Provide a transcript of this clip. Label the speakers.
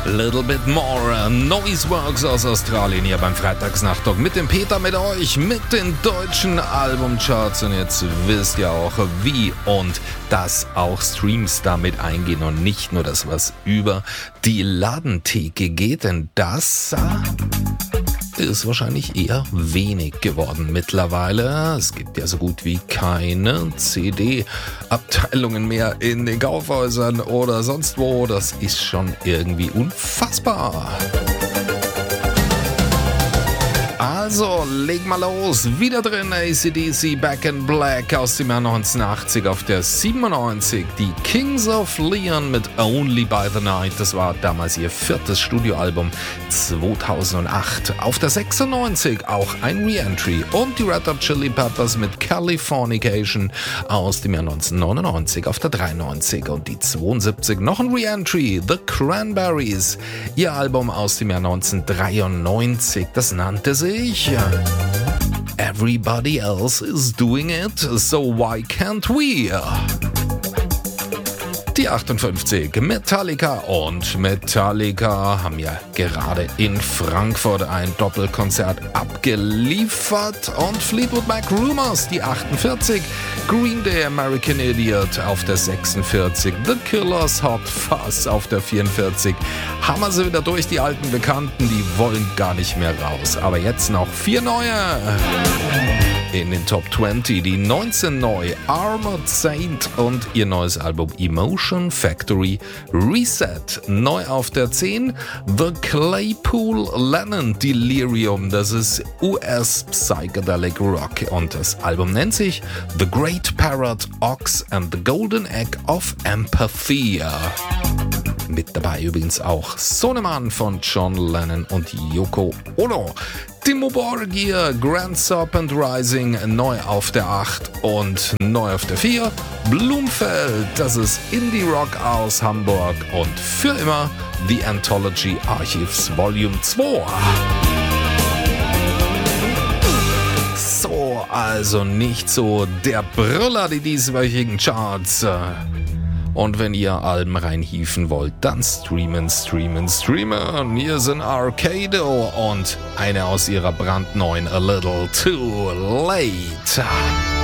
Speaker 1: Little Bit More, Noiseworks aus Australien hier beim Freitagsnachttalk mit dem Peter, mit euch, mit den deutschen Albumcharts. Und jetzt wisst ihr auch, wie und dass auch Streams damit eingehen und nicht nur das, was über die Ladentheke geht, denn das ist wahrscheinlich eher wenig geworden mittlerweile. Es gibt ja so gut wie keine CD-Abteilungen mehr in den Kaufhäusern oder sonst wo. Das ist schon irgendwie unfassbar. Also, leg mal los. Wieder drin AC/DC Back in Black aus dem Jahr 1980 auf der 97. Die Kings of Leon mit Only by the Night. Das war damals ihr 4. Studioalbum 2008. Auf der 96 auch ein Re-Entry. Und die Red Hot Chili Peppers mit Californication aus dem Jahr 1999 auf der 93. Und die 72 noch ein Re-Entry. The Cranberries. Ihr Album aus dem Jahr 1993. Das nannte sich Everybody Else is Doing It, So Why Can't We? Die 58, Metallica, und Metallica haben ja gerade in Frankfurt ein Doppelkonzert abgeliefert, und Fleetwood Mac Rumours, die 48, Green Day American Idiot auf der 46, The Killers Hot Fuzz auf der 44, haben wir sie wieder durch, die alten Bekannten, die wollen gar nicht mehr raus, aber jetzt noch 4 neue. In den Top 20 die 19 neu, Armored Saint und ihr neues Album Emotion Factory Reset. Neu auf der 10, The Claypool Lennon Delirium, das ist US Psychedelic Rock, und das Album nennt sich The Great Parrot, Ox and the Golden Egg of Empathy. Mit dabei übrigens auch Sohnemann von John Lennon und Yoko Ono. Dimmu Borgir, Grand Serpent Rising, neu auf der 8 und neu auf der 4. Blumfeld, das ist Indie Rock aus Hamburg, und für immer The Anthology Archives Volume 2. So, also nicht so der Brüller, die dieswöchigen Charts. Und wenn ihr Alben reinhieven wollt, dann streamen. Hier sind Arcado und eine aus ihrer brandneuen A Little Too Late.